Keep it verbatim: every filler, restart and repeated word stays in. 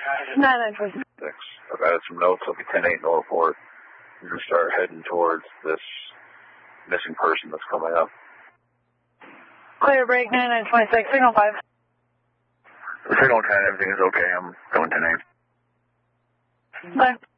nine nine twenty-six. I've added some notes. I'll be ten eight in the report. We're going to start heading towards this missing person that's coming up. Clear break, nine nine twenty-six, signal five. Signal ten, everything is okay. I'm going ten eight. Bye.